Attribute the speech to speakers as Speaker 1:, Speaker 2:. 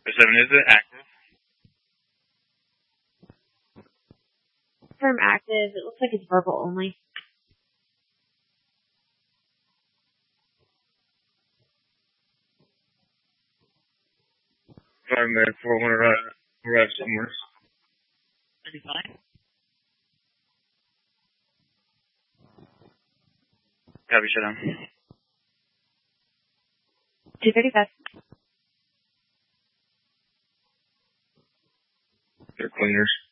Speaker 1: 7, is it active?
Speaker 2: Confirm active. It looks like it's verbal only.
Speaker 1: Five minutes, we're going to arrive somewhere.
Speaker 3: Should be fine.
Speaker 1: Copy, shut down.
Speaker 2: 235.
Speaker 1: They're cleaners.